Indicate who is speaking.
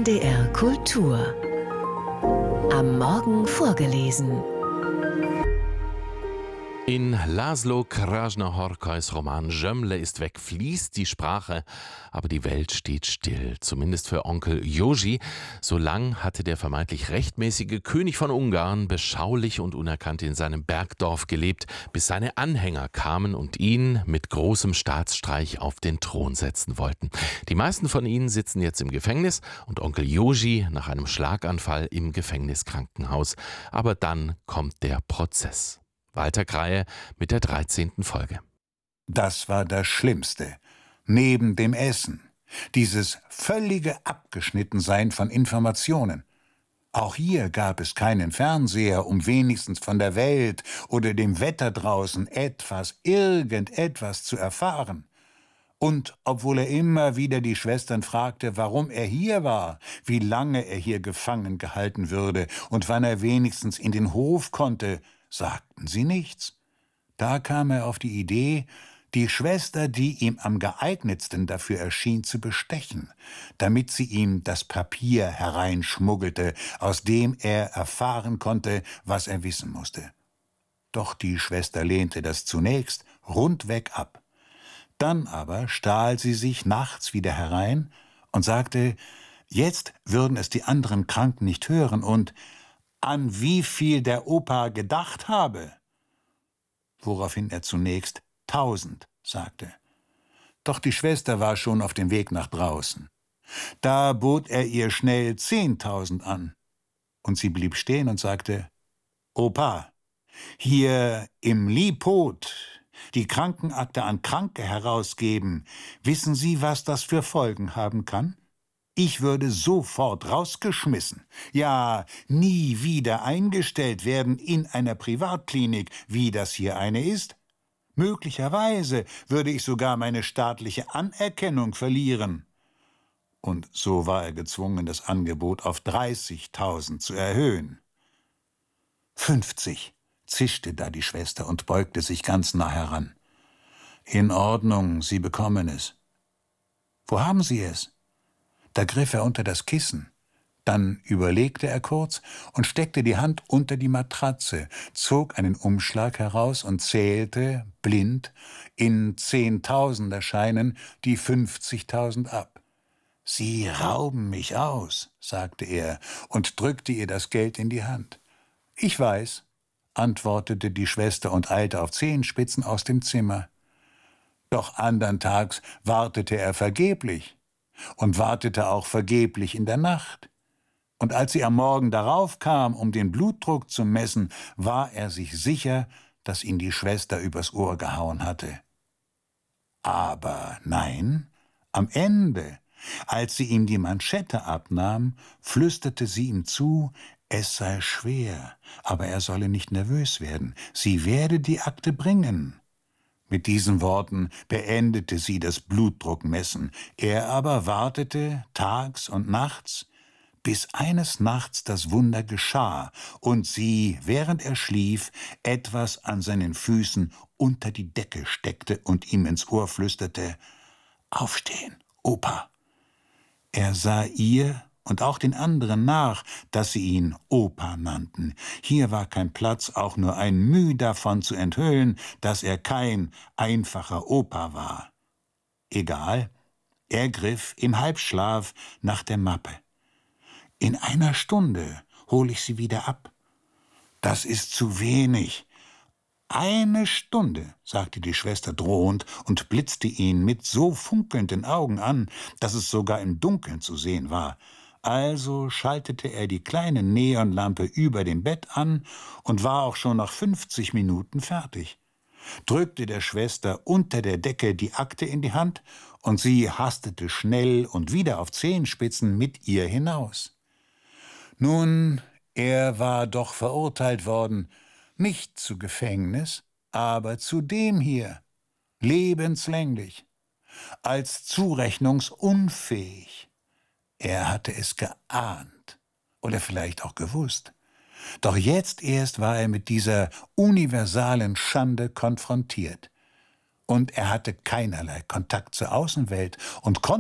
Speaker 1: NDR Kultur. Am Morgen vorgelesen.
Speaker 2: In Laszlo Krasna-Horkoys Roman Gömle ist weg, fließt die Sprache, aber die Welt steht still. Zumindest für Onkel Joži. So lang hatte der vermeintlich rechtmäßige König von Ungarn beschaulich und unerkannt in seinem Bergdorf gelebt, bis seine Anhänger kamen und ihn mit großem Staatsstreich auf den Thron setzen wollten. Die meisten von ihnen sitzen jetzt im Gefängnis und Onkel Joži nach einem Schlaganfall im Gefängniskrankenhaus. Aber dann kommt der Prozess. Walter Kreie mit der 13. Folge.
Speaker 3: Das war das Schlimmste. Neben dem Essen. Dieses völlige Abgeschnittensein von Informationen. Auch hier gab es keinen Fernseher, um wenigstens von der Welt oder dem Wetter draußen irgendetwas zu erfahren. Und obwohl er immer wieder die Schwestern fragte, warum er hier war, wie lange er hier gefangen gehalten würde und wann er wenigstens in den Hof konnte, sagten sie nichts. Da kam er auf die Idee, die Schwester, die ihm am geeignetsten dafür erschien, zu bestechen, damit sie ihm das Papier hereinschmuggelte, aus dem er erfahren konnte, was er wissen musste. Doch die Schwester lehnte das zunächst rundweg ab. Dann aber stahl sie sich nachts wieder herein und sagte, jetzt würden es die anderen Kranken nicht hören und an wie viel der Opa gedacht habe, woraufhin er zunächst 1000 sagte. Doch die Schwester war schon auf dem Weg nach draußen. Da bot er ihr schnell 10.000 an, und sie blieb stehen und sagte, Opa, hier im Liepot die Krankenakte an Kranke herausgeben, wissen Sie, was das für Folgen haben kann? Ich würde sofort rausgeschmissen, ja, nie wieder eingestellt werden in einer Privatklinik, wie das hier eine ist. Möglicherweise würde ich sogar meine staatliche Anerkennung verlieren. Und so war er gezwungen, das Angebot auf 30.000 zu erhöhen. 50, zischte da die Schwester und beugte sich ganz nah heran. In Ordnung, Sie bekommen es. Wo haben Sie es? Da griff er unter das Kissen. Dann überlegte er kurz und steckte die Hand unter die Matratze, zog einen Umschlag heraus und zählte, blind, in 10.000er-Scheinen die 50.000 ab. »Sie rauben mich aus«, sagte er und drückte ihr das Geld in die Hand. »Ich weiß«, antwortete die Schwester und eilte auf Zehenspitzen aus dem Zimmer. Doch andern Tags wartete er vergeblich. Und wartete auch vergeblich in der Nacht. Und als sie am Morgen darauf kam, um den Blutdruck zu messen, war er sich sicher, dass ihn die Schwester übers Ohr gehauen hatte. Aber nein, am Ende, als sie ihm die Manschette abnahm, flüsterte sie ihm zu, es sei schwer, aber er solle nicht nervös werden, sie werde die Akte bringen. Mit diesen Worten beendete sie das Blutdruckmessen. Er aber wartete tags und nachts, bis eines Nachts das Wunder geschah und sie, während er schlief, etwas an seinen Füßen unter die Decke steckte und ihm ins Ohr flüsterte, »Aufstehen, Opa!« Er sah ihr und auch den anderen nach, dass sie ihn Opa nannten. Hier war kein Platz, auch nur ein Müh davon zu enthüllen, dass er kein einfacher Opa war. Egal, er griff im Halbschlaf nach der Mappe. »In einer Stunde hol ich sie wieder ab.« »Das ist zu wenig.« »1 Stunde«, sagte die Schwester drohend und blitzte ihn mit so funkelnden Augen an, dass es sogar im Dunkeln zu sehen war. Also schaltete er die kleine Neonlampe über dem Bett an und war auch schon nach 50 Minuten fertig. Drückte der Schwester unter der Decke die Akte in die Hand und sie hastete schnell und wieder auf Zehenspitzen mit ihr hinaus. Nun, er war doch verurteilt worden, nicht zu Gefängnis, aber zu dem hier, lebenslänglich, als zurechnungsunfähig. Er hatte es geahnt oder vielleicht auch gewusst. Doch jetzt erst war er mit dieser universalen Schande konfrontiert. Und er hatte keinerlei Kontakt zur Außenwelt und konnte